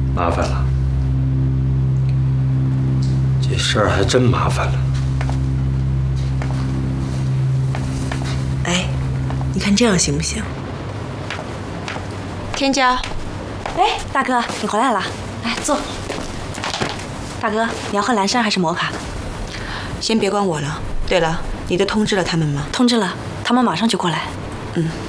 麻烦了，这事儿还真麻烦了。 哎，你看这样行不行？ 天骄， 哎，大哥，你回来了，来坐。大哥，你要喝蓝山还是摩卡？ 先别管我了。对了，你都通知了他们吗？ 通知了，他们马上就过来。 嗯。